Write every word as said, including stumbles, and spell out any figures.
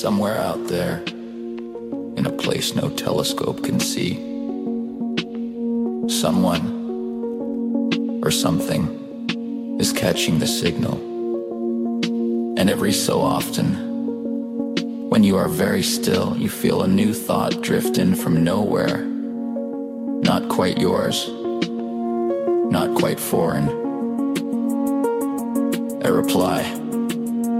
somewhere out there, in a place no telescope can see, someone or something is catching the signal. And every so often, when you are very still, you feel a new thought drift in from nowhere. Not quite yours, not quite foreign. A reply